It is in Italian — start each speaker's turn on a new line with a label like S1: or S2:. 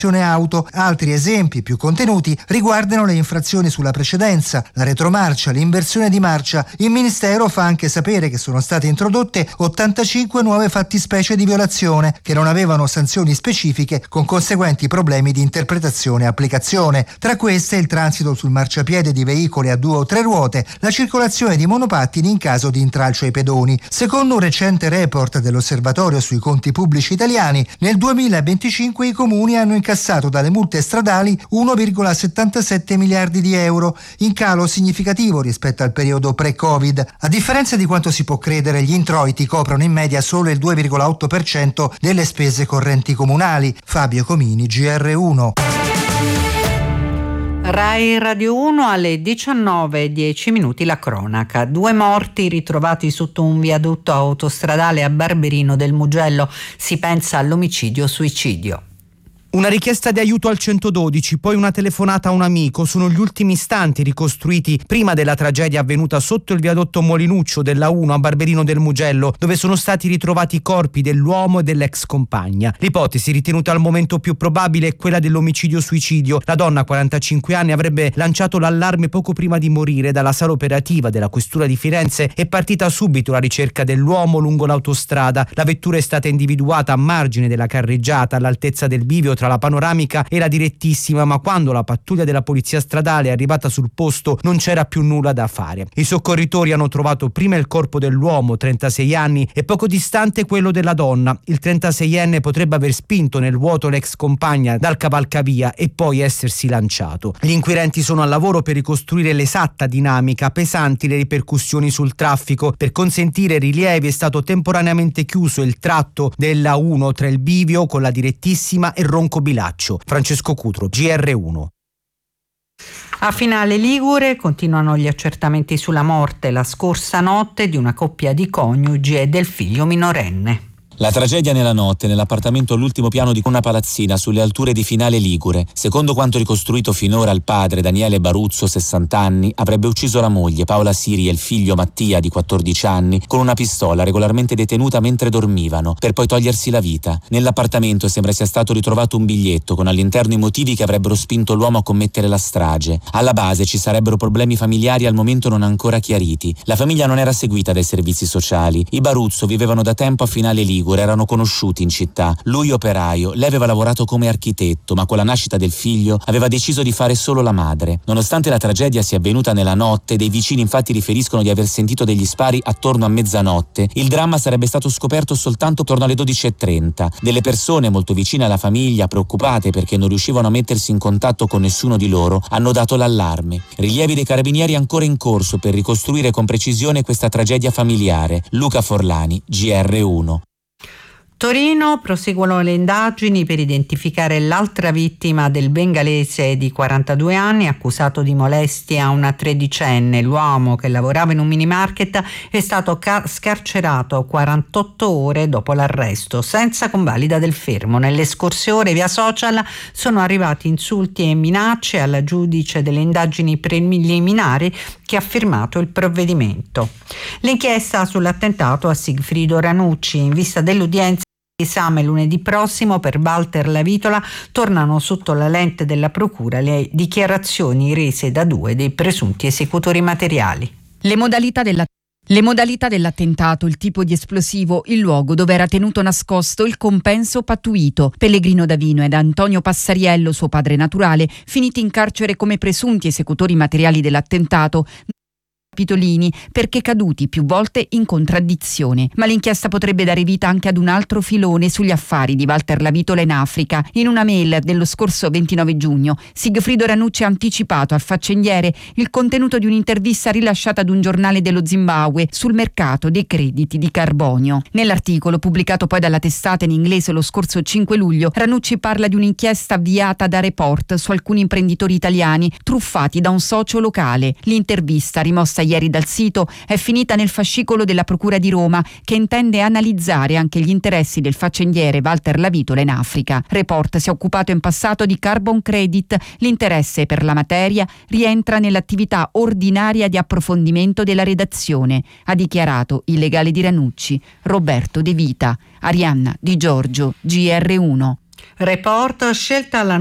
S1: auto. Altri esempi più contenuti riguardano le infrazioni sulla precedenza, la retromarcia, l'inversione di marcia. Il Ministero fa anche sapere che sono state introdotte 85 nuove fattispecie di violazione che non avevano sanzioni specifiche, con conseguenti problemi di interpretazione e applicazione. Tra queste il transito sul marciapiede di veicoli a 2 o 3 ruote, la circolazione di monopattini in caso di intralcio ai pedoni. Secondo un recente report dell'Osservatorio sui conti pubblici italiani, nel 2025 i comuni hanno incassato dalle multe stradali 1,77 miliardi di euro, in calo significativo rispetto al periodo pre-Covid. A differenza di quanto si può credere, gli introiti coprono in media solo il 2,8% delle spese correnti comunali. Fabio Comini, GR1.
S2: Rai Radio 1 alle 19:10 la cronaca. 2 morti ritrovati sotto un viadotto autostradale a Barberino del Mugello. Si pensa all'omicidio-suicidio.
S3: Una richiesta di aiuto al 112, poi una telefonata a un amico, sono gli ultimi istanti ricostruiti prima della tragedia avvenuta sotto il viadotto Molinuccio della 1 a Barberino del Mugello, dove sono stati ritrovati i corpi dell'uomo e dell'ex compagna. L'ipotesi ritenuta al momento più probabile è quella dell'omicidio-suicidio. La donna, 45 anni, avrebbe lanciato l'allarme poco prima di morire. Dalla sala operativa della questura di Firenze è partita subito la ricerca dell'uomo lungo l'autostrada. La vettura è stata individuata a margine della carreggiata, all'altezza del bivio tra la panoramica e la direttissima, ma quando la pattuglia della polizia stradale è arrivata sul posto non c'era più nulla da fare. I soccorritori hanno trovato prima il corpo dell'uomo, 36 anni, e poco distante quello della donna. Il 36enne potrebbe aver spinto nel vuoto l'ex compagna dal cavalcavia e poi essersi lanciato. Gli inquirenti sono al lavoro per ricostruire l'esatta dinamica. Pesanti le ripercussioni sul traffico. Per consentire rilievi è stato temporaneamente chiuso il tratto della 1 tra il bivio con la direttissima e Ronco Bilaccio. Francesco Cutro, GR1.
S2: A Finale Ligure continuano gli accertamenti sulla morte la scorsa notte di una coppia di coniugi e del figlio minorenne.
S4: La tragedia nella notte nell'appartamento all'ultimo piano di una palazzina sulle alture di Finale Ligure. Secondo quanto ricostruito finora, il padre Daniele Baruzzo, 60 anni, avrebbe ucciso la moglie Paola Siri e il figlio Mattia di 14 anni con una pistola regolarmente detenuta mentre dormivano, per poi togliersi la vita. Nell'appartamento sembra sia stato ritrovato un biglietto con all'interno i motivi che avrebbero spinto l'uomo a commettere la strage. Alla base ci sarebbero problemi familiari al momento non ancora chiariti. La famiglia non era seguita dai servizi sociali. I Baruzzo vivevano da tempo a Finale Ligure, erano conosciuti in città. Lui operaio, lei aveva lavorato come architetto, ma con la nascita del figlio aveva deciso di fare solo la madre. Nonostante la tragedia sia avvenuta nella notte, dei vicini infatti riferiscono di aver sentito degli spari attorno a mezzanotte. Il dramma sarebbe stato scoperto soltanto attorno alle 12:30. Delle persone molto vicine alla famiglia, preoccupate perché non riuscivano a mettersi in contatto con nessuno di loro, hanno dato l'allarme. Rilievi dei carabinieri ancora in corso per ricostruire con precisione questa tragedia familiare. Luca Forlani, GR1.
S2: Torino proseguono le indagini per identificare l'altra vittima del bengalese di 42 anni accusato di molestie a una tredicenne. L'uomo, che lavorava in un minimarket, è stato scarcerato 48 ore dopo l'arresto, senza convalida del fermo. Nelle scorse ore via social sono arrivati insulti e minacce alla giudice delle indagini preliminari che ha firmato il provvedimento. L'inchiesta sull'attentato a Sigfrido Ranucci, in vista dell'udienza esame lunedì prossimo per Walter Lavitola, tornano sotto la lente della procura le dichiarazioni rese da 2 dei presunti esecutori materiali.
S5: Le modalità dell'attentato, il tipo di esplosivo, il luogo dove era tenuto nascosto, il compenso pattuito. Pellegrino Davino ed Antonio Passariello, suo padre naturale, finiti in carcere come presunti esecutori materiali dell'attentato, capitolini perché caduti più volte in contraddizione. Ma l'inchiesta potrebbe dare vita anche ad un altro filone sugli affari di Walter Lavitola in Africa. In una mail dello scorso 29 giugno, Sigfrido Ranucci ha anticipato al faccendiere il contenuto di un'intervista rilasciata ad un giornale dello Zimbabwe sul mercato dei crediti di carbonio. Nell'articolo, pubblicato poi dalla testata in inglese lo scorso 5 luglio, Ranucci parla di un'inchiesta avviata da Report su alcuni imprenditori italiani truffati da un socio locale. L'intervista, rimossa ieri dal sito, è finita nel fascicolo della Procura di Roma, che intende analizzare anche gli interessi del faccendiere Walter Lavitola in Africa. Report si è occupato in passato di carbon credit. L'interesse per la materia rientra nell'attività ordinaria di approfondimento della redazione, ha dichiarato il legale di Ranucci, Roberto De Vita. Arianna Di Giorgio, GR1.
S2: Report scelta alla